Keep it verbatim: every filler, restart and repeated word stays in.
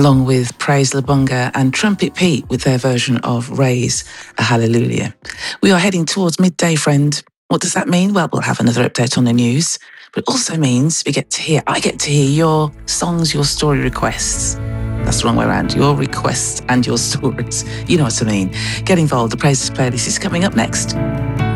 along with Praise Labunga and Trumpet Pete with their version of Raise a Hallelujah. We are heading towards midday, friend. What does that mean? Well, we'll have another update on the news, but it also means we get to hear, I get to hear your songs, your story requests. That's the wrong way around. Your requests and your stories. You know what I mean. Get involved. The Praises playlist is coming up next.